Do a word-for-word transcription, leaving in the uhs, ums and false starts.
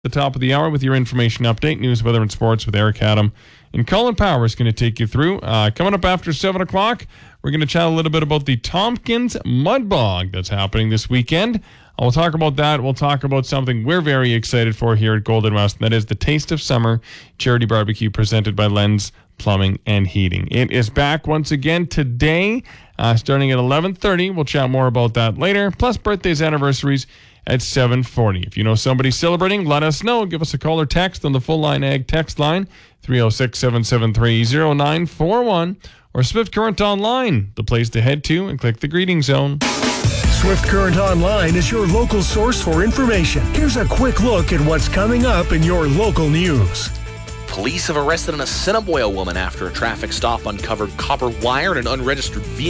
The top of the hour with your information update, news, weather, and sports with Eric Adam. And Colin Power is going to take you through. Uh, coming up after seven o'clock, we're going to chat a little bit about the Tompkins Mud Bog that's happening this weekend. We'll talk about that. We'll talk about something we're very excited for here at Golden West, and that is the Taste of Summer charity barbecue presented by Lens Plumbing and Heating. It is back once again today, uh, starting at eleven thirty. We'll chat more about that later, plus birthdays, anniversaries at seven forty. If you know somebody celebrating, let us know. Give us a call or text on the Full Line Ag text line, three oh six, seven seven three, oh nine four one, or Swift Current Online, the place to head to and click the greeting zone. Swift Current Online is your local source for information. Here's a quick look at what's coming up in your local news. Police have arrested an Assiniboia woman after a traffic stop uncovered copper wire and an unregistered vehicle.